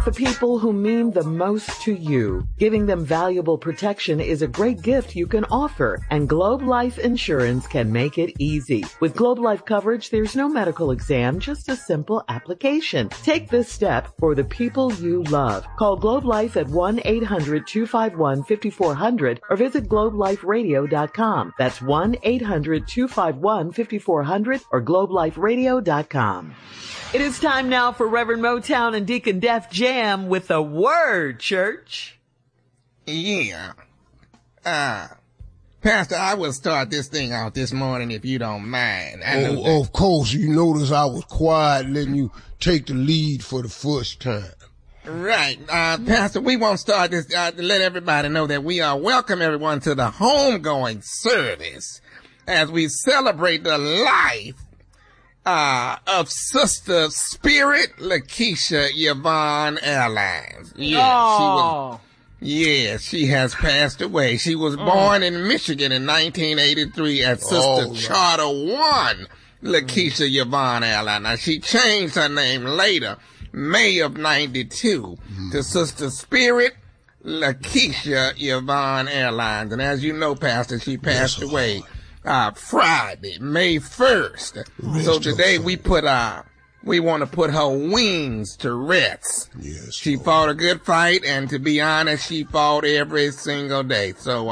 about the people who mean the most to you. Giving them valuable protection is a great gift you can offer, and Globe Life Insurance can make it easy. With Globe Life coverage, there's no medical exam, just a simple application. Take this step for the people you love. Call Globe Life at 1-800-251-5400 or visit globeliferadio.com. That's 1-800-251-5400 or globeliferadio.com. It is time now for Reverend Motown and Deacon Def Jam with a word, church. Yeah. Pastor, I will start this thing out this morning if you don't mind. Of course. You notice I was quiet, letting you take the lead for the first time. Right. Pastor, we won't start this to let everybody know that we welcome everyone to the homegoing service as we celebrate the life of Sister Spirit Lakeisha Yvonne Airlines. She has passed away. She was born in Michigan in 1983 as Sister Charter 1 Lakeisha Yvonne Airlines. Now, she changed her name later, May of 92, to Sister Spirit Lakeisha Yvonne Airlines. And as you know, Pastor, she passed away Friday, May 1st. So today we want to put her wings to rest. Yes, she fought a good fight, and to be honest, she fought every single day. So,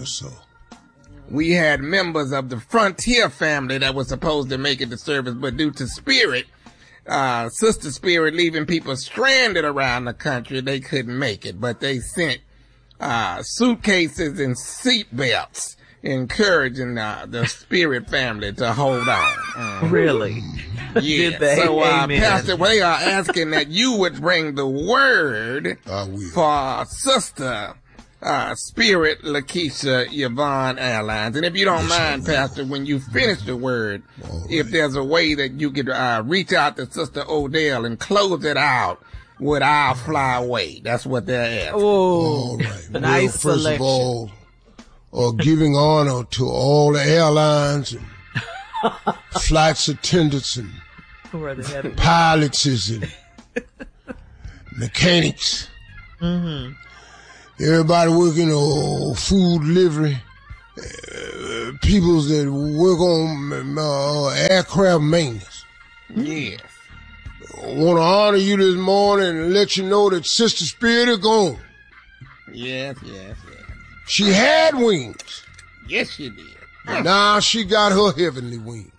we had members of the Frontier family that was supposed to make it to service, but due to Spirit, Sister Spirit leaving people stranded around the country, they couldn't make it, but they sent suitcases and seat belts encouraging the Spirit family to hold on. Really? Yeah. Did they? So, Amen. Pastor, we are asking that you would bring the word for Sister Spirit Lakeisha Yvonne Airlines. And if you don't mind, Pastor, when you finish the word, if there's a way that you could reach out to Sister Odell and close it out with "I'll Fly Away." That's what they're asking. All right. Nice first selection. of all, giving honor to all the airlines and flights attendants and pilots and mechanics. Everybody working on food delivery, people that work on aircraft maintenance. Yes. I want to honor you this morning and let you know that Sister Spirit is gone. Yes. She had wings. Yes, she did. But now she got her heavenly wings.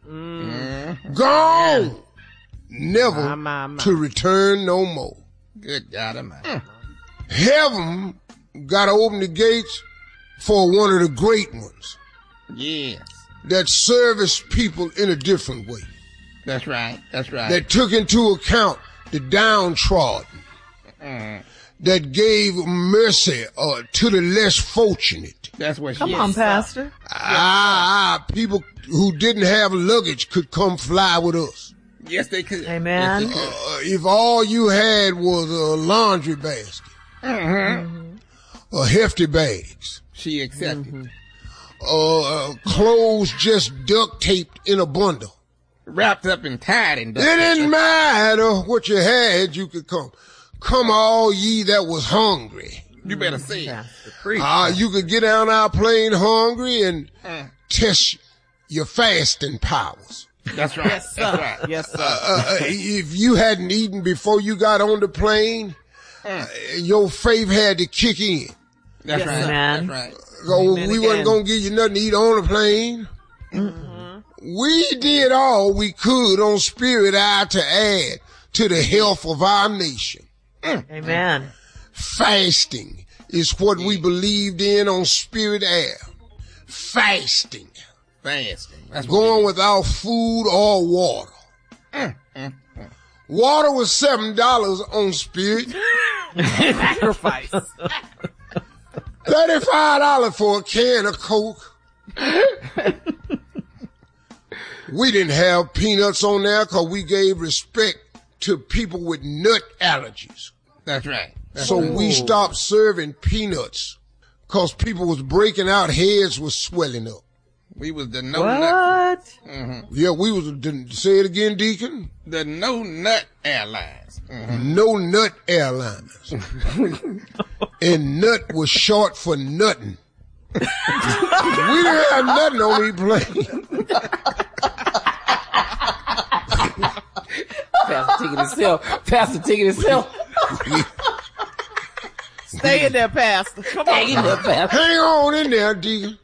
Gone. Never to return no more. Good God Almighty. Heaven got to open the gates for one of the great ones. Yes. That service people in a different way. That's right. That took into account the downtrodden. That gave mercy to the less fortunate. That's what she Come on, Pastor. People who didn't have luggage could come fly with us. Yes, they could. Amen. Yes, they could. If all you had was a laundry basket, hefty bags, she accepted. Clothes just duct taped in a bundle, wrapped up and tied in duct tape. It tape. didn't matter what you had, you could come. Come all ye that was hungry. You better say it. You could get on our plane hungry and test your fasting powers. That's right. Yes, sir. That's right. Yes, sir. If you hadn't eaten before you got on the plane, your faith had to kick in. That's right. Man. That's right. So we wasn't going to give you nothing to eat on the plane. We did all we could on Spirit Eye to add to the health of our nation. Amen. Fasting is what we believed in on Spirit Air. Fasting. That's going without food or water. Water was $7 on Spirit. Sacrifice. $35 for a can of Coke. We didn't have peanuts on there because we gave respect to people with nut allergies. That's right. So we stopped serving peanuts because people was breaking out, heads was swelling up. We was the no nut. What? Yeah, we was, say it again, Deacon. The no nut airlines. No Nut Airlines. And nut was short for nothing. We didn't have nothing on these planes. Pastor Ticket himself. Stay in there, Pastor. Come on. Stay in there, Pastor. Hang on in there, Deacon.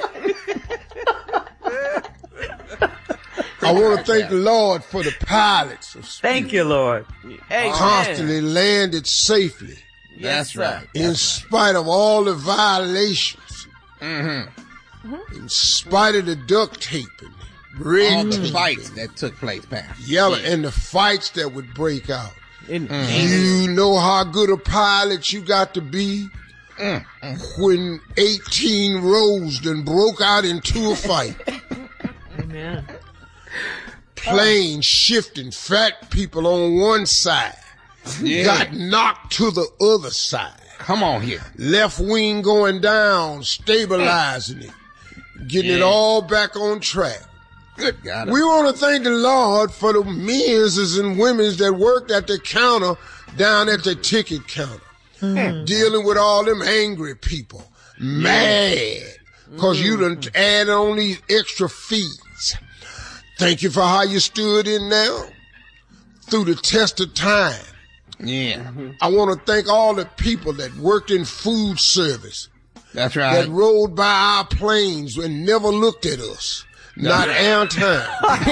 I want to thank the Lord for the pilots of Spirit. Thank you, Lord. Amen. Constantly landed safely That's right. in spite of all the violations. In spite of the duct taping, All the fights that took place, Pastor. yelling, and the fights that would break out. In- You know how good a pilot you got to be when 18 rows done broke out into a fight. Amen. Plane shifting, fat people on one side got knocked to the other side. Come on here. Left wing going down, stabilizing it, getting it all back on track. Good God. We want to thank the Lord for the men's and women's that worked at the counter down at the ticket counter, dealing with all them angry people, mad, because you done added on these extra fees. Thank you for how you stood in there through the test of time. Yeah. I want to thank all the people that worked in food service, That's that right. rode by our planes and never looked at us. Not air time.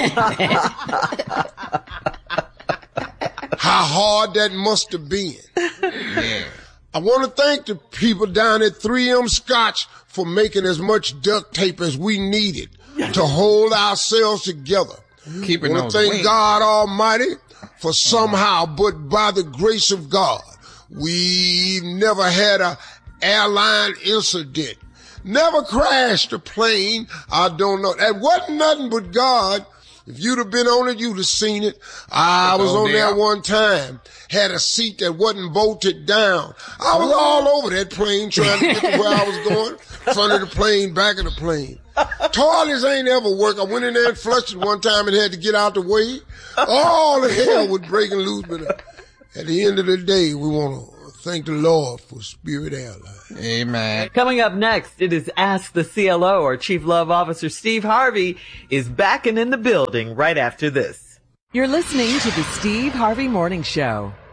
How hard that must have been. Yeah. I want to thank the people down at 3M Scotch for making as much duct tape as we needed to hold ourselves together. Keeping I those want to thank wings. God Almighty for somehow, but by the grace of God, we never had a airline incident. Never crashed a plane. I don't know. That wasn't nothing but God. If you'd have been on it, you'd have seen it. I was on there one time. Had a seat that wasn't bolted down. I was all over that plane trying to get to where I was going. Front of the plane, back of the plane. Toilets ain't ever work. I went in there and flushed it one time and had to get out the way. All the hell was breaking loose. But at the end of the day, we want to thank the Lord for Spirit Airlines. Amen. Coming up next, it is Ask the CLO. Our Chief Love Officer Steve Harvey is back and in the building right after this. You're listening to the Steve Harvey Morning Show.